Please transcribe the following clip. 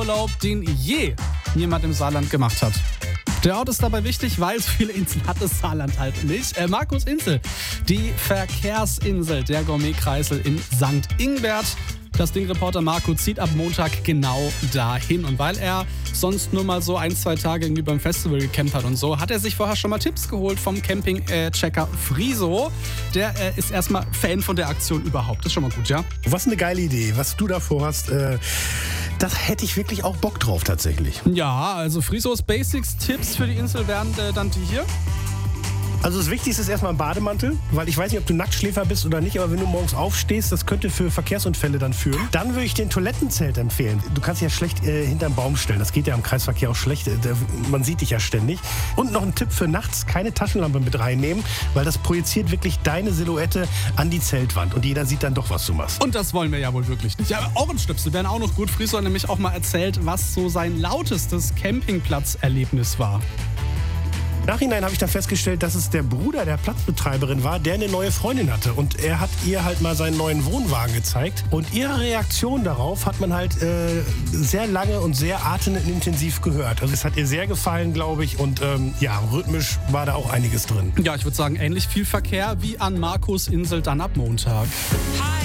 Urlaub, den je jemand im Saarland gemacht hat. Der Ort ist dabei wichtig, weil so viele Inseln hat das Saarland halt nicht. Markus Insel, die Verkehrsinsel, der Gourmetkreisel in St. Ingbert. Das Ding-Reporter Marco zieht ab Montag genau dahin. Und weil er sonst nur mal so 1-2 Tage irgendwie beim Festival gecampt hat und so, hat er sich vorher schon mal Tipps geholt vom Camping-Checker Friso. Der ist erstmal Fan von der Aktion überhaupt. Das ist schon mal gut, ja? Was eine geile Idee, was du davor hast. Das hätte ich wirklich auch Bock drauf tatsächlich. Ja, also Frisos Basics-Tipps für die Insel wären dann die hier. Also das Wichtigste ist erstmal ein Bademantel, weil ich weiß nicht, ob du Nacktschläfer bist oder nicht, aber wenn du morgens aufstehst, das könnte für Verkehrsunfälle dann führen. Dann würde ich den Toilettenzelt empfehlen. Du kannst dich ja schlecht hinterm Baum stellen, das geht ja im Kreisverkehr auch schlecht, man sieht dich ja ständig. Und noch ein Tipp für nachts, keine Taschenlampe mit reinnehmen, weil das projiziert wirklich deine Silhouette an die Zeltwand und jeder sieht dann doch, was du machst. Und das wollen wir ja wohl wirklich nicht. Ja, aber Ohrenstöpsel wären auch noch gut. Friso hat nämlich auch mal erzählt, was so sein lautestes Campingplatzerlebnis war. Im Nachhinein habe ich dann festgestellt, dass es der Bruder der Platzbetreiberin war, der eine neue Freundin hatte. Und er hat ihr halt mal seinen neuen Wohnwagen gezeigt. Und ihre Reaktion darauf hat man halt sehr lange und sehr atemintensiv gehört. Also es hat ihr sehr gefallen, glaube ich. Und rhythmisch war da auch einiges drin. Ja, ich würde sagen, ähnlich viel Verkehr wie an Markus Insel dann ab Montag. Hi.